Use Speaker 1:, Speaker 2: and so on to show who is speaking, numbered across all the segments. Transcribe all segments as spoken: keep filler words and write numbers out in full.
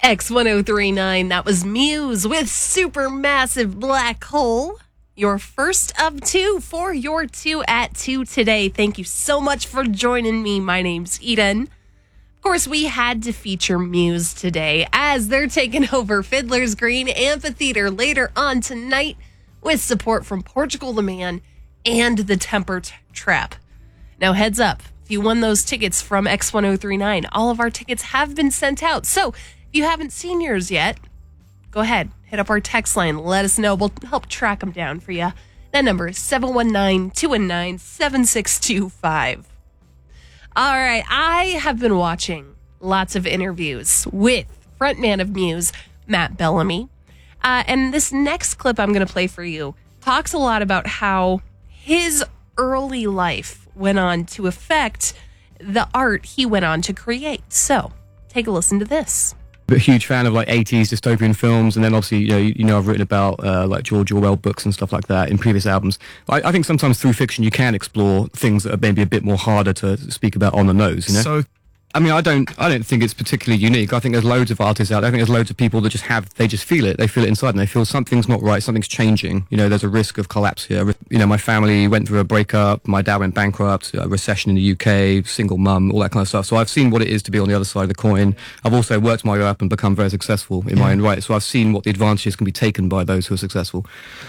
Speaker 1: X ten thirty-nine, that was Muse with Supermassive Black Hole. Your first of two for your two at two today. Thank you so much for joining me. My name's Eden. Of course, we had to feature Muse today as they're taking over Fiddler's Green Amphitheater later on tonight with support from Portugal the Man and the Temper Trap. Now, heads up, if you won those tickets from X ten thirty-nine, all of our tickets have been sent out. So if you haven't seen yours yet, go ahead, hit up our text line. Let us know. We'll help track them down for you. That number is seven one nine, two one nine, seven six two five. All right, I have been watching lots of interviews with frontman of Muse, Matt Bellamy. Uh, and this next clip I'm going to play for you talks a lot about how his early life went on to affect the art he went on to create. So take a listen to this.
Speaker 2: But a huge fan of like eighties dystopian films, and then obviously you know you, you know I've written about uh, like George Orwell books and stuff like that in previous albums. I, I think sometimes through fiction you can explore things that are maybe a bit more harder to speak about on the nose. You know, so I mean I don't I don't think it's particularly unique. I think there's loads of artists out there. I think there's loads of people that just have they just feel it. They feel it inside, and they feel something's not right. Something's changing. You know, there's a risk of collapse here. You know, my family went through a breakup. My dad went bankrupt. A recession in the U K. Single mum. All that kind of stuff. So I've seen what it is to be on the other side of the coin. I've also worked my way up and become very successful in my own right. So I've seen what the advantages can be taken by those who are successful.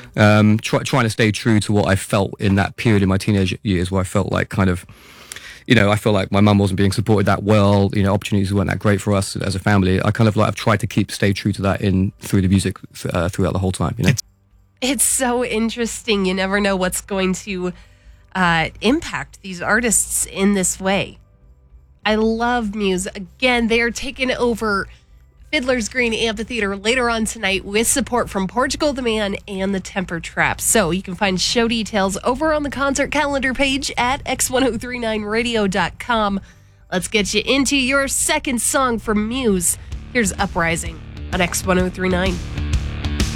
Speaker 2: Um, try, trying to stay true to what I felt in that period in my teenage years, where I felt like kind of. You know, I feel like my mum wasn't being supported that well. You know, opportunities weren't that great for us as a family. I kind of like I've tried to keep stay true to that in through the music uh, throughout the whole time. You know,
Speaker 1: it's so interesting. You never know what's going to uh, impact these artists in this way. I love Muse. Again, they are taking over Fiddler's Green Amphitheater later on tonight with support from Portugal the Man and the Temper Trap. So you can find show details over on the concert calendar page at x ten thirty-nine radio dot com. Let's get you into your second song from Muse. Here's Uprising on X ten thirty-nine.